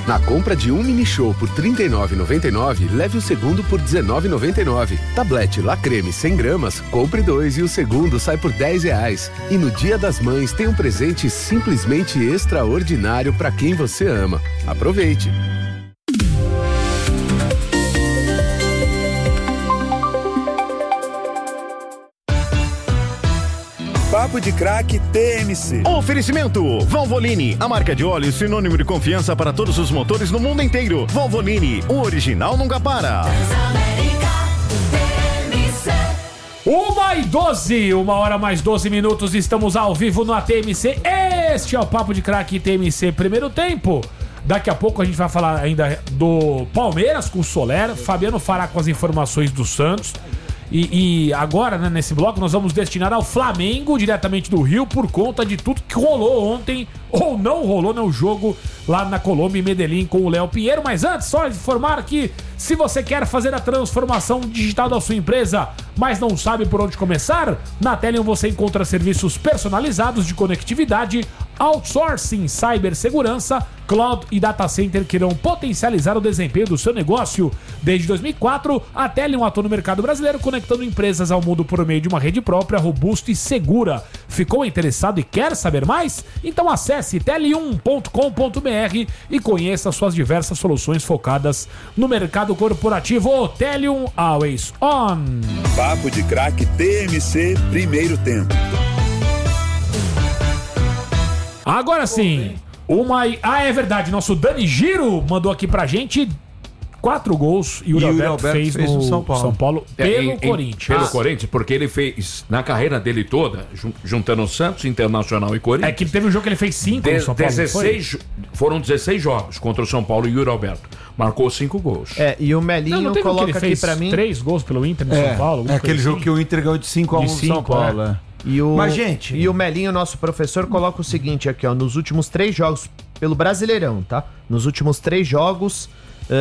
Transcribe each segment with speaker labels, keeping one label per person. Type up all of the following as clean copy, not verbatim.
Speaker 1: Na compra de um mini show por R$ 39,99, leve o segundo por R$ 19,99. Tablete La Creme 100 gramas, compre 2 e o segundo sai por R$10. E no Dia das Mães tem um presente simplesmente extraordinário para quem você ama. Aproveite!
Speaker 2: Papo de Craque TMC.
Speaker 3: Oferecimento Valvoline, a marca de óleo sinônimo de confiança para todos os motores no mundo inteiro. Valvoline, o original nunca para.
Speaker 4: 1h12, 1h mais 12 minutos, estamos ao vivo no TMC. Este é o Papo de Craque TMC primeiro tempo. Daqui a pouco a gente vai falar ainda do Palmeiras com o Soler. Fabiano fará com as informações do Santos. E agora, né, nesse bloco, nós vamos destinar ao Flamengo, diretamente do Rio, por conta de tudo que rolou ontem, ou não rolou no jogo lá na Colômbia, em Medellín, com o Léo Pinheiro. Mas antes, só informar que se você quer fazer a transformação digital da sua empresa, mas não sabe por onde começar, na Telium você encontra serviços personalizados de conectividade, outsourcing, cibersegurança, cloud e data center que irão potencializar o desempenho do seu negócio. Desde 2004, a Telium atua no mercado brasileiro, conectando empresas ao mundo por meio de uma rede própria, robusta e segura. Ficou interessado e quer saber mais? Então acesse telium.com.br e conheça suas diversas soluções focadas no mercado corporativo. Telium Always On.
Speaker 2: Papo de Craque TMC primeiro tempo.
Speaker 4: Agora sim, é verdade, nosso Dani Giro mandou aqui pra gente 4 gols e o Yuri Alberto fez no São Paulo pelo Corinthians.
Speaker 5: Pelo Corinthians, porque ele fez, na carreira dele toda, juntando o Santos, Internacional e Corinthians.
Speaker 4: É que teve um jogo que ele fez 5 no São Paulo.
Speaker 5: Foram 16 jogos contra o São Paulo e o Yuri Alberto. Marcou 5 gols.
Speaker 6: E o Melinho coloca aqui pra mim
Speaker 4: 3 gols pelo Inter no São Paulo.
Speaker 7: É aquele jogo que o Inter ganhou de 5-1 no São Paulo.
Speaker 6: E o Melinho, nosso professor, coloca o seguinte aqui, ó, nos últimos 3 jogos pelo Brasileirão, tá? Nos últimos 3 jogos,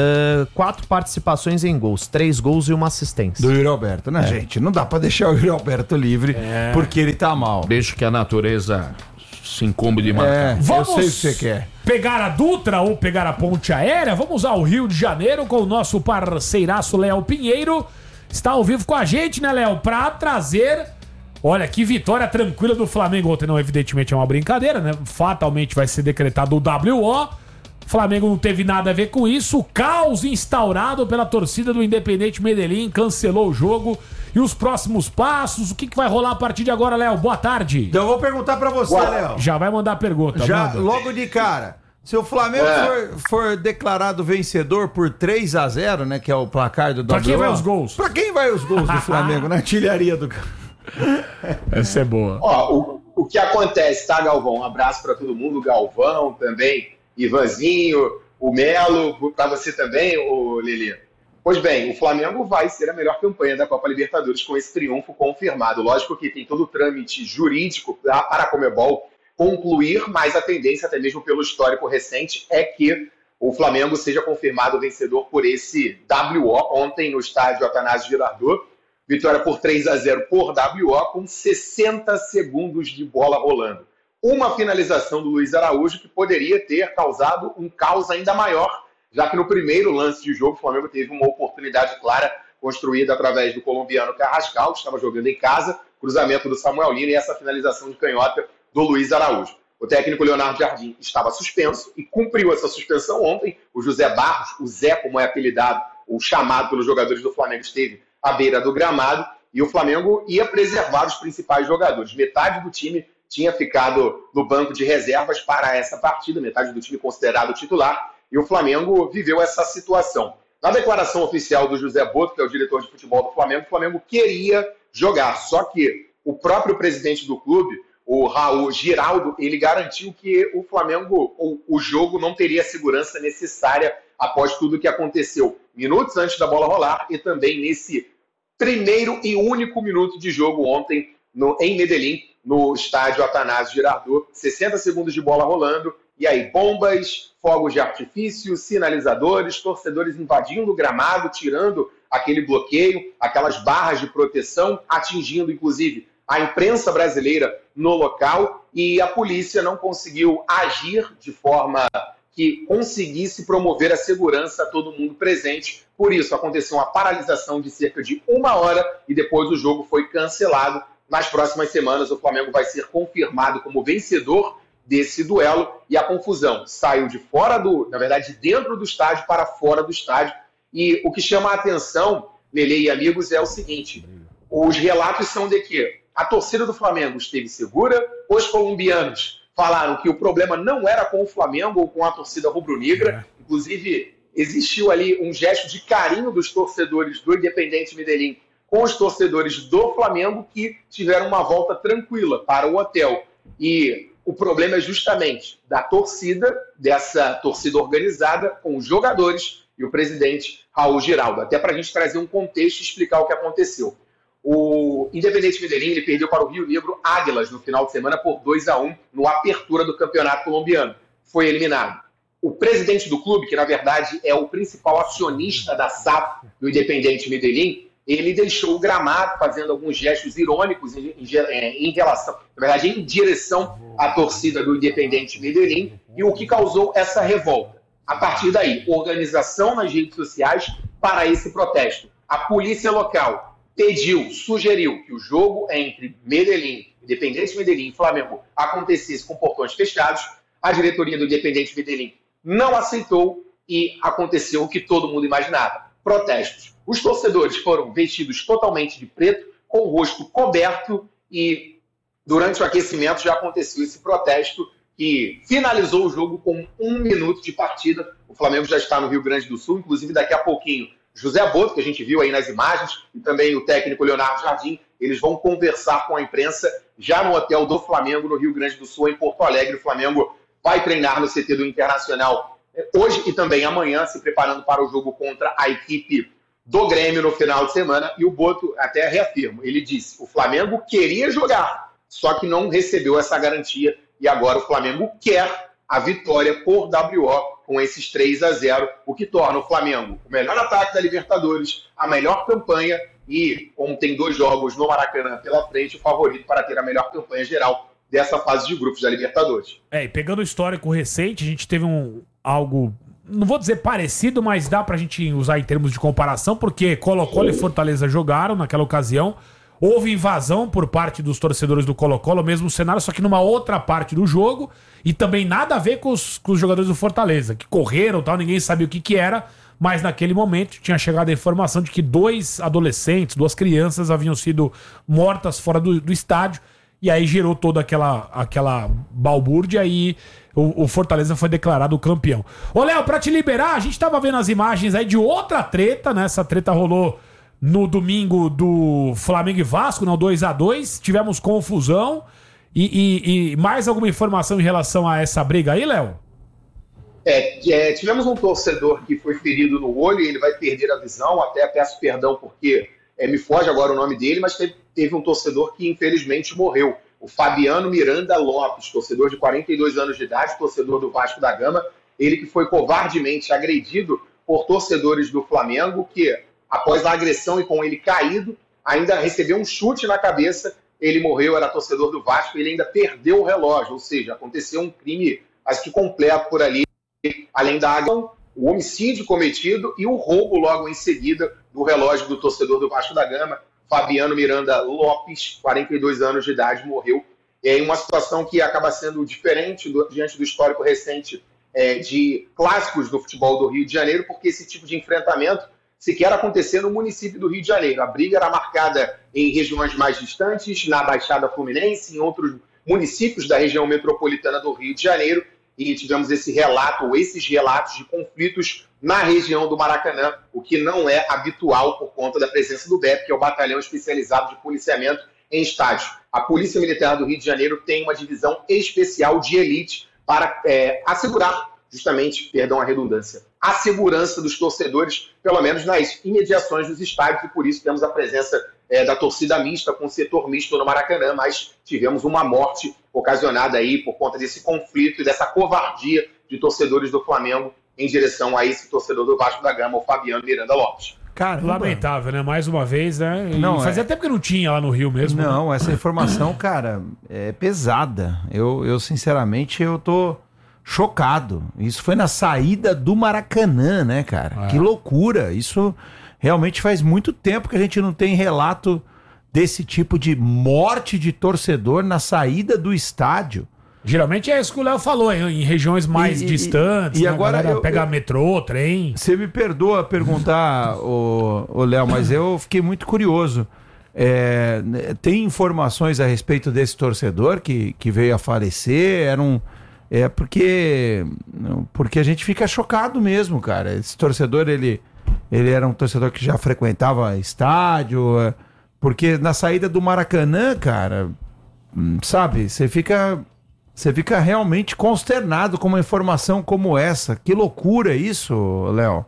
Speaker 6: 4 participações em gols, 3 gols e 1 assistência.
Speaker 7: Do Yuri Alberto, né, gente? Não dá pra deixar o Yuri Alberto livre porque ele tá mal.
Speaker 5: Deixa que a natureza se incumbe de marcar.
Speaker 4: Vamos
Speaker 7: eu sei o que você quer.
Speaker 4: Pegar a Dutra ou pegar a ponte aérea? Vamos ao Rio de Janeiro com o nosso parceiraço Léo Pinheiro. Está ao vivo com a gente, né, Léo? Pra trazer... Olha, que vitória tranquila do Flamengo ontem. Não, evidentemente é uma brincadeira, né? Fatalmente vai ser decretado o WO. O Flamengo não teve nada a ver com isso. O caos instaurado pela torcida do Independente Medellín cancelou o jogo. E os próximos passos? O que vai rolar a partir de agora, Léo? Boa tarde.
Speaker 7: Então eu vou perguntar pra você, Léo.
Speaker 4: Já vai mandar a pergunta.
Speaker 7: Logo de cara. Se o Flamengo for declarado vencedor por 3-0, né? Que é o placar do WO.
Speaker 4: Pra quem vai os gols?
Speaker 7: Pra quem vai os gols do Flamengo? Na artilharia do...
Speaker 4: Essa é boa.
Speaker 8: O que acontece, tá, Galvão? Um abraço pra todo mundo, Galvão também, Ivanzinho, o Melo, pra você também, o Lili. Pois bem, o Flamengo vai ser a melhor campanha da Copa Libertadores com esse triunfo confirmado. Lógico que tem todo o trâmite jurídico para a Conmebol concluir, mas a tendência, até mesmo pelo histórico recente, é que o Flamengo seja confirmado vencedor por esse WO ontem no estádio Atanásio Girardot. Vitória por 3-0 por WO, com 60 segundos de bola rolando. Uma finalização do Luiz Araújo que poderia ter causado um caos ainda maior, já que no primeiro lance de jogo o Flamengo teve uma oportunidade clara construída através do colombiano Carrascal, que estava jogando em casa, cruzamento do Samuel Lino e essa finalização de canhota do Luiz Araújo. O técnico Leonardo Jardim estava suspenso e cumpriu essa suspensão ontem. O José Barros, o Zé, como é apelidado, o chamado pelos jogadores do Flamengo, esteve à beira do gramado, e o Flamengo ia preservar os principais jogadores. Metade do time tinha ficado no banco de reservas para essa partida, metade do time considerado titular, e o Flamengo viveu essa situação. Na declaração oficial do José Boto, que é o diretor de futebol do Flamengo, o Flamengo queria jogar, só que o próprio presidente do clube, o Raul Giraldo, ele garantiu que o Flamengo, o jogo não teria a segurança necessária após tudo o que aconteceu minutos antes da bola rolar e também nesse primeiro e único minuto de jogo ontem em Medellín, no estádio Atanásio Girardot. 60 segundos de bola rolando, e aí bombas, fogos de artifício, sinalizadores, torcedores invadindo o gramado, tirando aquele bloqueio, aquelas barras de proteção, atingindo inclusive a imprensa brasileira no local, e a polícia não conseguiu agir de forma que conseguisse promover a segurança a todo mundo presente. Por isso, aconteceu uma paralisação de cerca de 1 hora e depois o jogo foi cancelado. Nas próximas semanas, o Flamengo vai ser confirmado como vencedor desse duelo e a confusão saiu de fora na verdade, de dentro do estádio para fora do estádio. E o que chama a atenção, Lelê e amigos, é o seguinte: os relatos são de que a torcida do Flamengo esteve segura, os colombianos falaram que o problema não era com o Flamengo ou com a torcida rubro-negra. Inclusive, existiu ali um gesto de carinho dos torcedores do Independiente Medellín com os torcedores do Flamengo, que tiveram uma volta tranquila para o hotel. E o problema é justamente da torcida, dessa torcida organizada, com os jogadores e o presidente Raul Giraldo. Até para a gente trazer um contexto e explicar o que aconteceu. O Independiente Medellín ele perdeu para o Rio Negro Águilas no final de semana por 2-1 no apertura do campeonato colombiano. Foi eliminado. O presidente do clube, que na verdade é o principal acionista da SAF do Independiente Medellín, ele deixou o gramado fazendo alguns gestos irônicos em relação, na verdade, em direção à torcida do Independiente Medellín, e o que causou essa revolta. A partir daí, organização nas redes sociais para esse protesto. A polícia local sugeriu que o jogo entre Medellín, Independiente Medellín e Flamengo acontecesse com portões fechados. A diretoria do Independiente Medellín não aceitou e aconteceu o que todo mundo imaginava: protestos. Os torcedores foram vestidos totalmente de preto, com o rosto coberto, e durante o aquecimento já aconteceu esse protesto que finalizou o jogo com 1 minuto de partida. O Flamengo já está no Rio Grande do Sul, inclusive daqui a pouquinho José Boto, que a gente viu aí nas imagens, e também o técnico Leonardo Jardim, eles vão conversar com a imprensa já no hotel do Flamengo, no Rio Grande do Sul, em Porto Alegre. O Flamengo vai treinar no CT do Internacional hoje e também amanhã, se preparando para o jogo contra a equipe do Grêmio no final de semana. E o Boto até reafirma, ele disse: o Flamengo queria jogar, só que não recebeu essa garantia, e agora o Flamengo quer a vitória por WO com esses 3-0, o que torna o Flamengo o melhor ataque da Libertadores, a melhor campanha e, como tem 2 jogos no Maracanã pela frente, o favorito para ter a melhor campanha geral dessa fase de grupos da Libertadores.
Speaker 4: E pegando o histórico recente, a gente teve algo, não vou dizer parecido, mas dá pra gente usar em termos de comparação, porque Colo-Colo e Fortaleza jogaram naquela ocasião. Houve invasão por parte dos torcedores do Colo-Colo, mesmo cenário, só que numa outra parte do jogo, e também nada a ver com os jogadores do Fortaleza, que correram e tal, ninguém sabia o que era, mas naquele momento tinha chegado a informação de que 2 adolescentes, 2 crianças haviam sido mortas fora do estádio, e aí gerou toda aquela balbúrdia, e o Fortaleza foi declarado campeão. Ô, Léo, pra te liberar, a gente tava vendo as imagens aí de outra treta, né? Essa treta rolou no domingo do Flamengo e Vasco, não, 2-2, tivemos confusão. E mais alguma informação em relação a essa briga aí, Léo?
Speaker 8: Tivemos um torcedor que foi ferido no olho e ele vai perder a visão. Até peço perdão porque me foge agora o nome dele, mas teve um torcedor que infelizmente morreu. O Fabiano Miranda Lopes, torcedor de 42 anos de idade, torcedor do Vasco da Gama. Ele que foi covardemente agredido por torcedores do Flamengo, que após a agressão e com ele caído, ainda recebeu um chute na cabeça. Ele morreu, era torcedor do Vasco, ele ainda perdeu o relógio, ou seja, aconteceu um crime, acho que completo por ali, além da agressão, o homicídio cometido e o roubo logo em seguida do relógio do torcedor do Vasco da Gama. Fabiano Miranda Lopes, 42 anos de idade, morreu. Em uma situação que acaba sendo diferente diante do histórico recente de clássicos do futebol do Rio de Janeiro, porque esse tipo de enfrentamento sequer acontecer no município do Rio de Janeiro. A briga era marcada em regiões mais distantes, na Baixada Fluminense, em outros municípios da região metropolitana do Rio de Janeiro, e tivemos esses relatos de conflitos na região do Maracanã, o que não é habitual por conta da presença do BEP, que é o Batalhão Especializado de Policiamento em Estádio. A Polícia Militar do Rio de Janeiro tem uma divisão especial de elite para assegurar, justamente, perdão a redundância, a segurança dos torcedores, pelo menos nas imediações dos estádios, e por isso temos a presença da torcida mista, com o setor misto no Maracanã, mas tivemos uma morte ocasionada aí por conta desse conflito e dessa covardia de torcedores do Flamengo em direção a esse torcedor do Vasco da Gama, o Fabiano Miranda Lopes.
Speaker 4: Caramba. Lamentável, né? Mais uma vez, né? Não, fazia tempo que não tinha lá no Rio mesmo.
Speaker 7: Não,
Speaker 4: né?
Speaker 7: Essa informação, cara, é pesada. Eu sinceramente, eu tô chocado. Isso foi na saída do Maracanã, né, cara? Que loucura. Isso realmente faz muito tempo que a gente não tem relato desse tipo de morte de torcedor na saída do estádio.
Speaker 4: Geralmente é isso que o Léo falou, em regiões mais distantes.
Speaker 7: E agora
Speaker 4: pega metrô, trem.
Speaker 7: Você me perdoa perguntar, ô Léo, mas eu fiquei muito curioso. Tem informações a respeito desse torcedor que veio a falecer? Porque a gente fica chocado mesmo, cara. Esse torcedor, ele era um torcedor que já frequentava estádio, porque na saída do Maracanã, cara, sabe, você fica realmente consternado com uma informação como essa. Que loucura isso, Léo.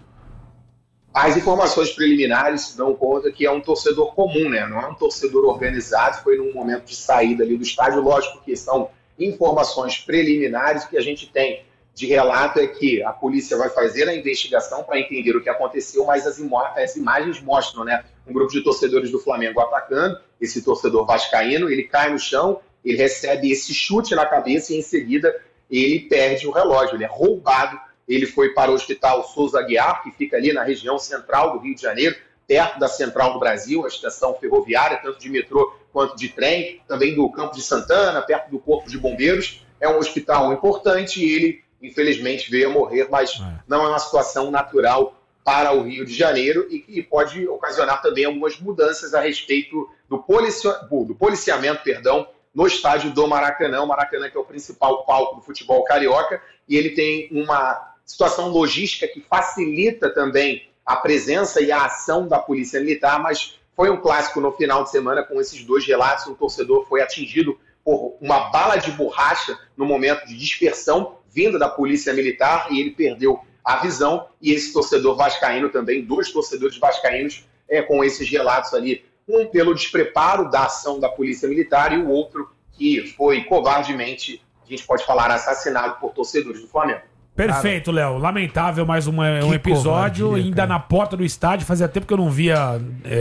Speaker 8: As informações preliminares dão conta que é um torcedor comum, né? Não é um torcedor organizado, foi num momento de saída ali do estádio. Lógico que são informações preliminares. O que a gente tem de relato é que a polícia vai fazer a investigação para entender o que aconteceu, mas as imagens mostram, né, um grupo de torcedores do Flamengo atacando esse torcedor vascaíno. Ele cai no chão, ele recebe esse chute na cabeça e em seguida ele perde o relógio, ele é roubado. Ele foi para o Hospital Souza Aguiar, que fica ali na região central do Rio de Janeiro, perto da Central do Brasil, a estação ferroviária, tanto de metrô quanto de trem, também do Campo de Santana, perto do Corpo de Bombeiros. É um hospital importante e ele, infelizmente, veio a morrer, mas não é uma situação natural para o Rio de Janeiro e que pode ocasionar também algumas mudanças a respeito do policiamento, no estádio do Maracanã. O Maracanã, que é o principal palco do futebol carioca, e ele tem uma situação logística que facilita também a presença e a ação da Polícia Militar, mas foi um clássico no final de semana com esses dois relatos. Um torcedor foi atingido por uma bala de borracha no momento de dispersão vinda da Polícia Militar e ele perdeu a visão. E esse torcedor vascaíno também, dois torcedores vascaínos com esses relatos ali, um pelo despreparo da ação da Polícia Militar e o outro que foi covardemente, a gente pode falar, assassinado por torcedores do Flamengo.
Speaker 4: Perfeito, Léo. Lamentável mais um episódio, ainda cara, na porta do estádio. Fazia tempo que eu não via.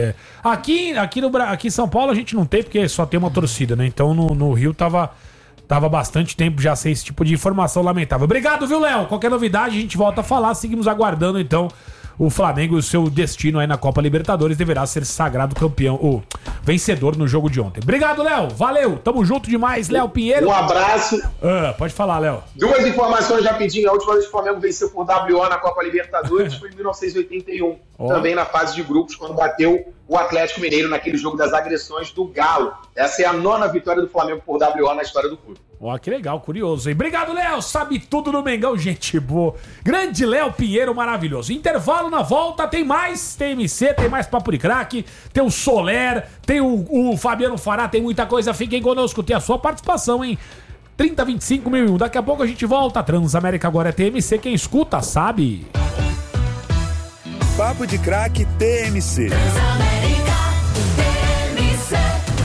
Speaker 4: Aqui em São Paulo a gente não tem, porque só tem uma torcida, né? Então no Rio tava bastante tempo já sem esse tipo de informação lamentável. Obrigado, viu, Léo? Qualquer novidade a gente volta a falar. Seguimos aguardando, então. O Flamengo e o seu destino aí na Copa Libertadores deverá ser sagrado campeão, o vencedor no jogo de ontem. Obrigado, Léo. Valeu. Tamo junto demais, Léo Pinheiro.
Speaker 8: Um abraço.
Speaker 4: Pode falar, Léo.
Speaker 8: Duas informações rapidinho. A última vez que o Flamengo venceu por WO na Copa Libertadores foi em 1981. Também na fase de grupos, quando bateu o Atlético Mineiro naquele jogo das agressões do Galo. Essa é a 9ª vitória do Flamengo por WO na história do clube.
Speaker 4: Que legal, curioso, hein? Obrigado, Léo. Sabe tudo do Mengão, gente boa. Grande Léo Pinheiro, maravilhoso. Intervalo, na volta, tem mais TMC, tem mais Papo de Craque, tem o Soler, tem o Fabiano Fará, tem muita coisa. Fiquem conosco, tem a sua participação, hein? 3025.001. Daqui a pouco a gente volta. Transamérica agora é TMC. Quem escuta sabe.
Speaker 2: Papo de Craque TMC.
Speaker 9: Transamérica TMC.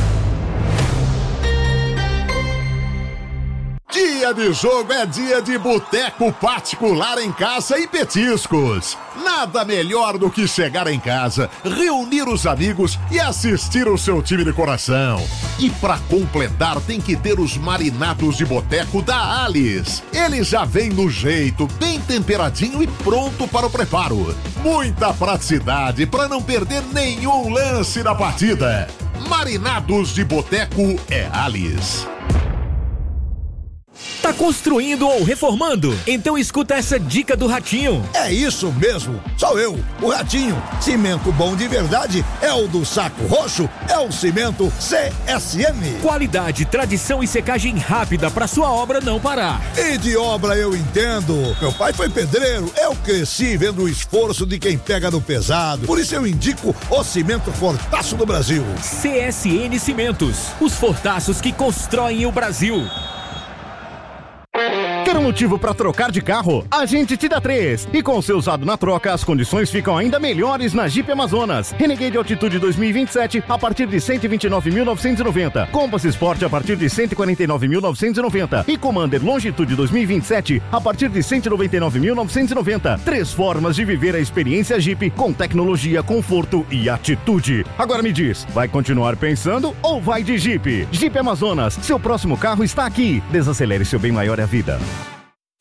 Speaker 3: Dia de jogo é dia de boteco particular em casa e petiscos. Nada melhor do que chegar em casa, reunir os amigos e assistir o seu time de coração. E pra completar tem que ter os marinados de boteco da Alice. Ele já vem no jeito, bem temperadinho e pronto para o preparo. Muita praticidade para não perder nenhum lance da partida. Marinados de boteco é Alice.
Speaker 10: Tá construindo ou reformando? Então escuta essa dica do Ratinho.
Speaker 11: É isso mesmo, sou eu, o Ratinho. Cimento bom de verdade é o do Saco Roxo, é o cimento CSM.
Speaker 10: Qualidade, tradição e secagem rápida pra sua obra não parar.
Speaker 11: E de obra eu entendo. Meu pai foi pedreiro, eu cresci vendo o esforço de quem pega no pesado. Por isso eu indico o cimento Fortaço do Brasil.
Speaker 10: CSN Cimentos, os fortaços que constroem o Brasil.
Speaker 3: Quer um motivo para trocar de carro? A gente te dá 3. E com o seu usado na troca, as condições ficam ainda melhores na Jeep Amazonas. Renegade Altitude 2027 a partir de 129.990. Compass Sport a partir de 149.990. E Commander Longitude 2027 a partir de 199.990. 3 formas de viver a experiência Jeep com tecnologia, conforto e atitude. Agora me diz, vai continuar pensando ou vai de Jeep? Jeep Amazonas, seu próximo carro está aqui. Desacelere, seu bem maior é a vida.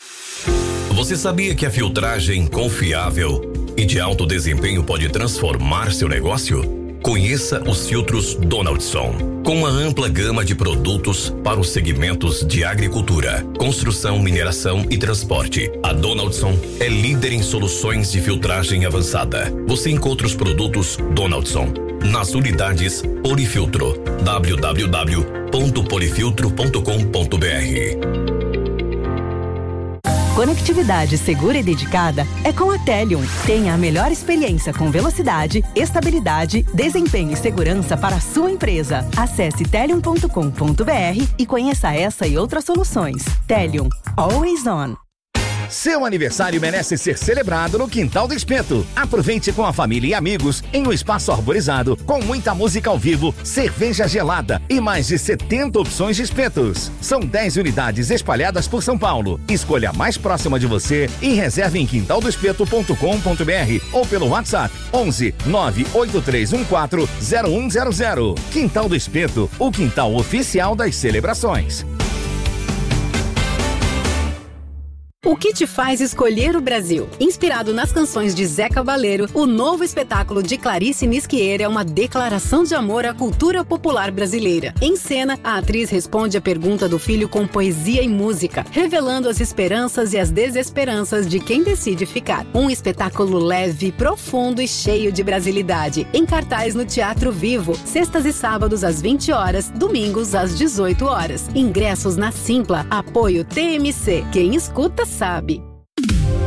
Speaker 12: Você sabia que a filtragem confiável e de alto desempenho pode transformar seu negócio? Conheça os filtros Donaldson, com uma ampla gama de produtos para os segmentos de agricultura, construção, mineração e transporte. A Donaldson é líder em soluções de filtragem avançada. Você encontra os produtos Donaldson nas unidades Polifiltro. www.polifiltro.com.br.
Speaker 13: Conectividade segura e dedicada é com a Telium. Tenha a melhor experiência com velocidade, estabilidade, desempenho e segurança para a sua empresa. Acesse telium.com.br e conheça essa e outras soluções. Telium, always on.
Speaker 14: Seu aniversário merece ser celebrado no Quintal do Espeto. Aproveite com a família e amigos em um espaço arborizado, com muita música ao vivo, cerveja gelada e mais de 70 opções de espetos. São 10 unidades espalhadas por São Paulo. Escolha a mais próxima de você e reserve em quintaldoespeto.com.br ou pelo WhatsApp 11 98314 0100. Quintal do Espeto, o quintal oficial das celebrações.
Speaker 15: O que te faz escolher o Brasil? Inspirado nas canções de Zé Cabaleiro, o novo espetáculo de Clarice Nisquier é uma declaração de amor à cultura popular brasileira. Em cena, a atriz responde a pergunta do filho com poesia e música, revelando as esperanças e as desesperanças de quem decide ficar. Um espetáculo leve, profundo e cheio de brasilidade. Em cartaz no Teatro Vivo, sextas e sábados às 20 horas, domingos às 18 horas. Ingressos na Simpla. Apoio TMC. Quem escuta sabe.